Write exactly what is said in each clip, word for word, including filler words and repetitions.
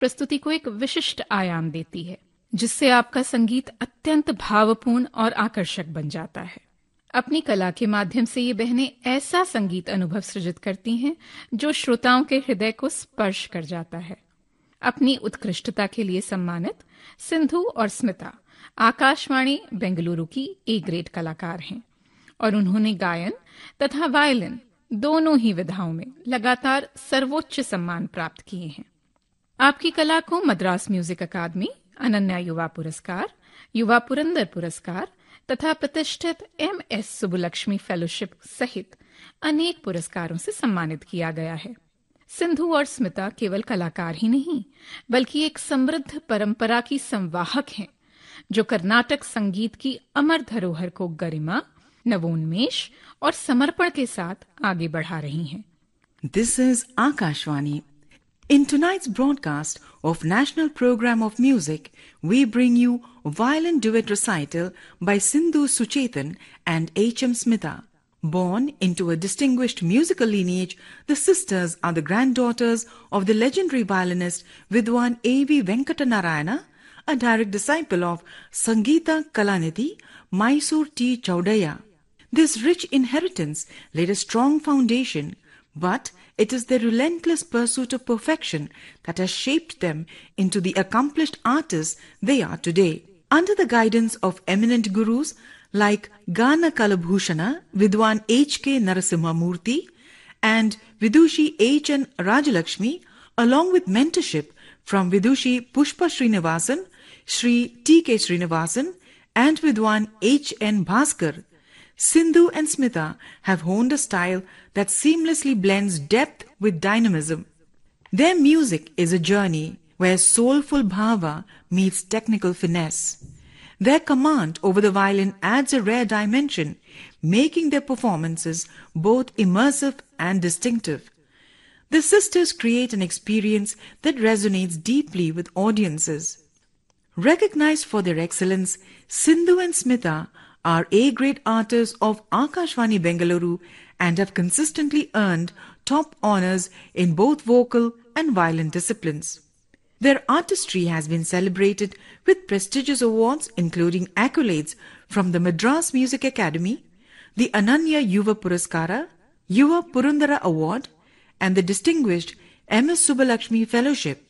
प्रस्तुति को एक विशिष्ट आयाम देती है, जिससे आपका संगीत अत्यंत भावपूर्ण और आकर्षक बन जाता है। अपनी कला के माध्यम से ये बहनें ऐसा संगीत अनुभव सृजित करती हैं जो श्रोताओं के हृदय को स्पर्श कर जाता है। अपनी उत्कृष्टता के लिए सम्मानित सिंधु और स्मिता आकाशवाणी बेंगलुरु की ए ग्रेड कलाकार हैं और उन्होंने गायन तथा वायलिन दोनों ही विधाओं में लगातार सर्वोच्च सम्मान प्राप्त किए हैं। आपकी कला को मद्रास म्यूजिक अकादमी, अनन्या युवा पुरस्कार, युवा पुरंदर पुरस्कार तथा प्रतिष्ठित एम एस सुब्बुलक्ष्मी फेलोशिप सहित अनेक पुरस्कारों से सम्मानित किया गया है। सिंधु और स्मिता केवल कलाकार ही नहीं, बल्कि एक समृद्ध परंपरा की संवाहक हैं, जो कर्नाटक संगीत की अमर धरोहर को गरिमा, नवोन्मेष और समर्पण के साथ आगे बढ़ा रही हैं। This is Akashvani. In tonight's broadcast of National Program of Music, we bring you violin duet recital by Sindhu Suchetan and H M Smita. Born into a distinguished musical lineage, the sisters are the granddaughters of the legendary violinist Vidwan A V Venkatanarayana, a direct disciple of Sangeeta Kalanidhi Mysore T. Chaudhaya. This rich inheritance laid a strong foundation, but it is their relentless pursuit of perfection that has shaped them into the accomplished artists they are today. Under the guidance of eminent gurus like Gana Kalabhushana, Vidwan H K Narasimhamurthy and Vidushi H N Rajalakshmi, along with mentorship from Vidushi Pushpa Srinivasan, Shri T K Srinivasan and Vidwan H N Bhaskar, Sindhu and Smita have honed a style that seamlessly blends depth with dynamism. Their music is a journey where soulful bhava meets technical finesse. Their command over the violin adds a rare dimension, making their performances both immersive and distinctive. The sisters create an experience that resonates deeply with audiences. Recognized for their excellence, Sindhu and Smita are A-grade artists of Akashvani Bengaluru and have consistently earned top honors in both vocal and violin disciplines. Their artistry has been celebrated with prestigious awards including accolades from the Madras Music Academy, the Ananya Yuva Puraskara, Yuva Purandara Award and the distinguished M S Subbulakshmi Fellowship.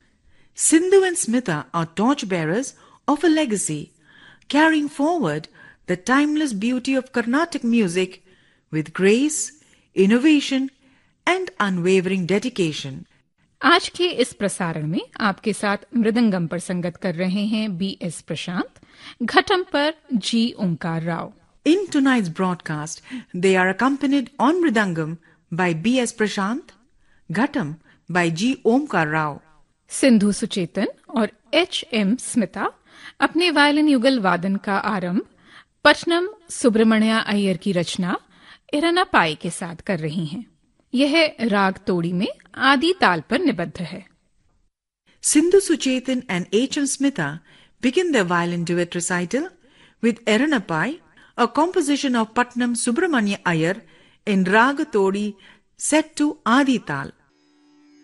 Sindhu and Smita are torchbearers of a legacy, carrying forward the timeless beauty of Carnatic music with grace, innovation and unwavering dedication. आज के इस प्रसारण में आपके साथ मृदंगम पर संगत कर रहे हैं बी एस प्रशांत, घटम पर जी ओंकार Rao. In tonight's broadcast, they are accompanied on mridangam by B S Prashant, ghatam by G Omkar Rao. Sindhu Suchetan और एच एम स्मिता अपने वायलिन युगल वादन का आरंभ पटनम सुब्रमण्या अय्यर की रचना इरनापाई के साथ कर रही हैं. यह राग तोड़ी में आदि ताल पर निबद्ध है. Sindhu Suchetan and H M Smita begin their violin duet recital with Eranapai, a composition of Patnam Subramanya Iyer in Raga Todi set to Adi Tal.